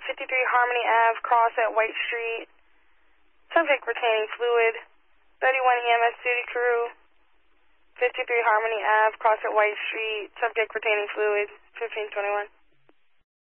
53 Harmony Ave, cross at White Street. Subject retaining fluid. 31 EMS duty crew. 53 Harmony Ave, cross at White Street. Subject retaining fluid. 1521.